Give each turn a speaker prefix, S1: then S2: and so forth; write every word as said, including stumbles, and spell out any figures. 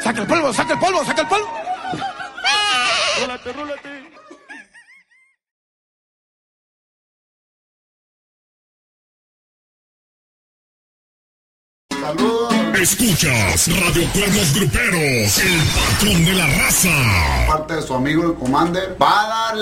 S1: Saca el polvo, saca el polvo, saca el polvo.
S2: Rólate, rólate.
S3: Saludos.
S4: Escuchas Radio Cuernos Gruperos, el patrón de la raza.
S3: Parte de su amigo el Commander. Va a darle